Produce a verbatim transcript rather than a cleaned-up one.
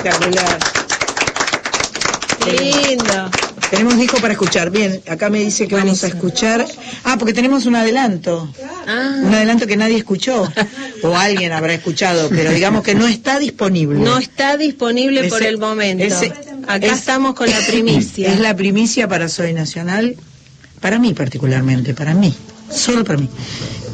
Espectacular. Lindo. Tenemos disco para escuchar. Bien, acá me dice que vamos a escuchar. Ah, porque tenemos un adelanto. Ah. Un adelanto que nadie escuchó. O alguien habrá escuchado, pero digamos que no está disponible. No está disponible Ese- por el momento. ese- Acá es- estamos con la primicia. Es la primicia para Soy Nacional. Para mí particularmente, para mí. Solo para mí.